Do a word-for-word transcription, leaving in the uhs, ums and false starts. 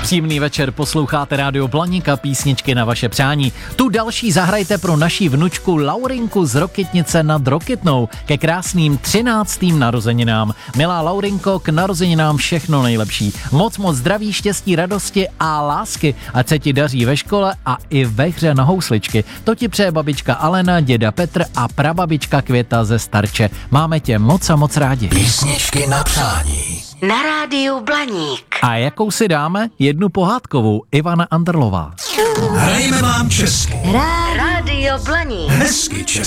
Příjemný večer, posloucháte Rádio Blaník a písničky na vaše přání. Tu další zahrajte pro naší vnučku Laurinku z Rokytnice nad Rokytnou ke krásným třináctým narozeninám. Milá Laurinko, k narozeninám všechno nejlepší. Moc moc zdraví, štěstí, radosti a lásky. Ať se ti daří ve škole a i ve hře na housličky. To ti přeje babička Alena, děda Petr a prababička Květa ze Starče. Máme tě moc a moc rádi. Písničky na přání. Na rádiu Blaník. A jakou si dáme? Jednu pohádkovou. Ivana Anderlová. Hrajeme vám česky. Rádio Blaník. Hezky česky.